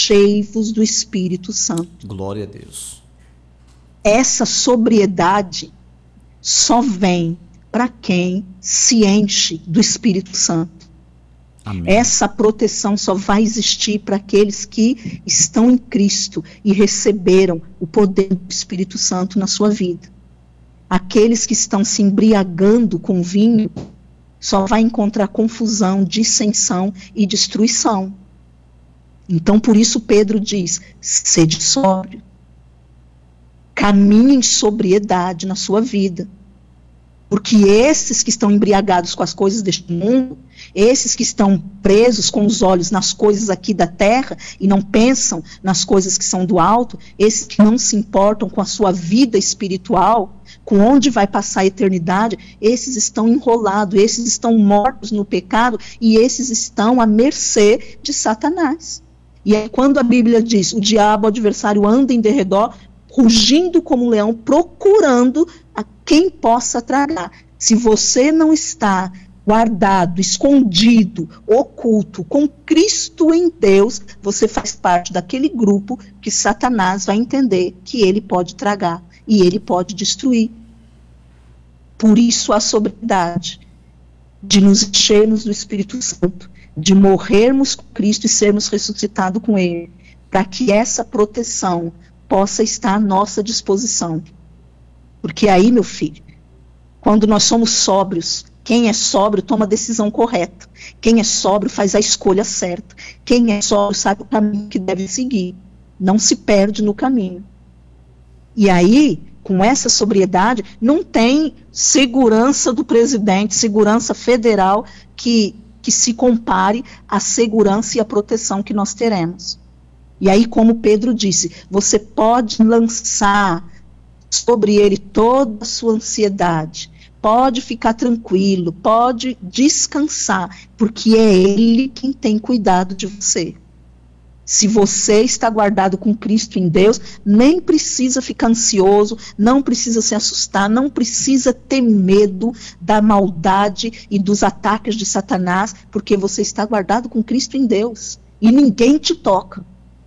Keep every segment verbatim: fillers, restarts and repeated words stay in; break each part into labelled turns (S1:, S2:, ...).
S1: enchei-vos do Espírito Santo.
S2: Glória a Deus.
S1: Essa sobriedade só vem para quem se enche do Espírito Santo.
S2: Amém.
S1: Essa proteção só vai existir para aqueles que estão em Cristo e receberam o poder do Espírito Santo na sua vida. Aqueles que estão se embriagando com vinho só vai encontrar confusão, dissensão e destruição. Então, por isso Pedro diz, sede sóbrio. Caminhe em sobriedade na sua vida. Porque esses que estão embriagados com as coisas deste mundo, esses que estão presos com os olhos nas coisas aqui da terra e não pensam nas coisas que são do alto, esses que não se importam com a sua vida espiritual, com onde vai passar a eternidade, esses estão enrolados, esses estão mortos no pecado e esses estão à mercê de Satanás. E aí quando a Bíblia diz, o diabo, o adversário, anda em derredor, rugindo como um leão, procurando a quem possa tragar. Se você não está guardado, escondido, oculto, com Cristo em Deus, você faz parte daquele grupo que Satanás vai entender que ele pode tragar e ele pode destruir. Por isso a sobriedade de nos enchermos do Espírito Santo, de morrermos com Cristo e sermos ressuscitados com Ele, para que essa proteção possa estar à nossa disposição. Porque aí, meu filho, quando nós somos sóbrios, quem é sóbrio toma a decisão correta. Quem é sóbrio faz a escolha certa. Quem é sóbrio sabe o caminho que deve seguir. Não se perde no caminho. E aí, com essa sobriedade, não tem segurança do presidente, segurança federal que, que se compare à segurança e à proteção que nós teremos. E aí, como Pedro disse, você pode lançar sobre ele toda a sua ansiedade, pode ficar tranquilo, pode descansar, porque é ele quem tem cuidado de você. Se você está guardado com Cristo em Deus, nem precisa ficar ansioso, não precisa se assustar, não precisa ter medo da maldade e dos ataques de Satanás, porque você está guardado com Cristo em Deus e ninguém te toca.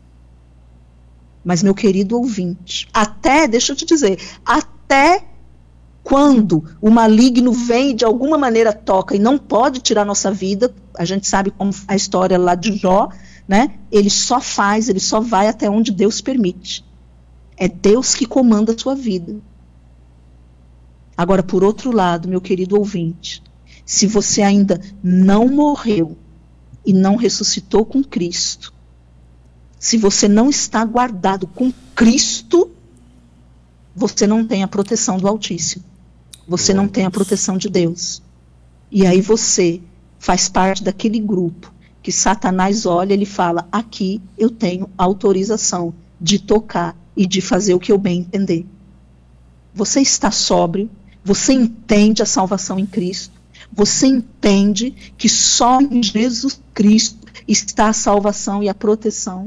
S1: Mas, meu querido ouvinte, até, deixa eu te dizer, até quando o maligno vem e de alguma maneira toca e não pode tirar nossa vida, a gente sabe como a história lá de Jó, né? Ele só faz, ele só vai até onde Deus permite. É Deus que comanda a sua vida. Agora, por outro lado, meu querido ouvinte, se você ainda não morreu e não ressuscitou com Cristo, se você não está guardado com Cristo, você não tem a proteção do Altíssimo. Você não tem a proteção de Deus. E aí você faz parte daquele grupo que Satanás olha e ele fala, aqui eu tenho autorização de tocar e de fazer o que eu bem entender. Você está sóbrio, você entende a salvação em Cristo, você entende que só em Jesus Cristo está a salvação e a proteção.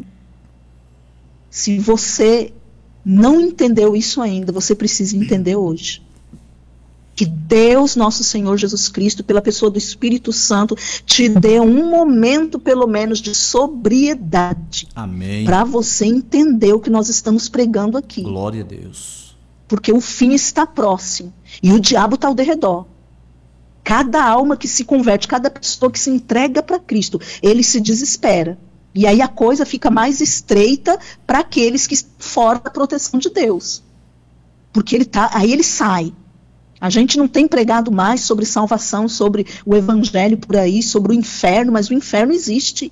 S1: Se você não entendeu isso ainda, você precisa entender hoje. Que Deus, nosso Senhor Jesus Cristo, pela pessoa do Espírito Santo, te dê um momento, pelo menos, de sobriedade.
S2: Amém.
S1: Para você entender o que nós estamos pregando aqui.
S2: Glória a Deus.
S1: Porque o fim está próximo. E o diabo está ao derredor. Cada alma que se converte, cada pessoa que se entrega para Cristo, ele se desespera. E aí a coisa fica mais estreita para aqueles que estão fora da proteção de Deus. Porque ele tá, aí ele sai. A gente não tem pregado mais sobre salvação, sobre o evangelho por aí, sobre o inferno, mas o inferno existe.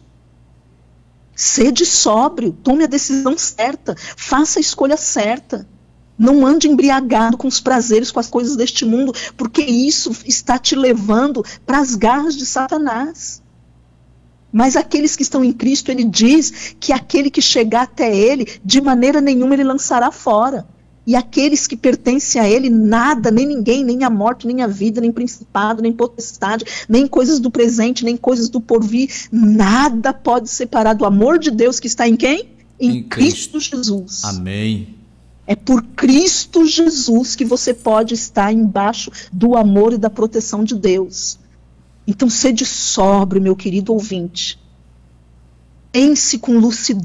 S1: Sede sóbrio, tome a decisão certa, faça a escolha certa. Não ande embriagado com os prazeres, com as coisas deste mundo, porque isso está te levando para as garras de Satanás. Mas aqueles que estão em Cristo, ele diz que aquele que chegar até ele, de maneira nenhuma ele lançará fora. E aqueles que pertencem a ele, nada, nem ninguém, nem a morte, nem a vida, nem principado, nem potestade, nem coisas do presente, nem coisas do porvir, nada pode separar do amor de Deus que está em quem? Em, em Cristo. Cristo Jesus.
S2: Amém.
S1: É por Cristo Jesus que você pode estar embaixo do amor e da proteção de Deus. Então, sede sóbrio, meu querido ouvinte. Pense com lucidez.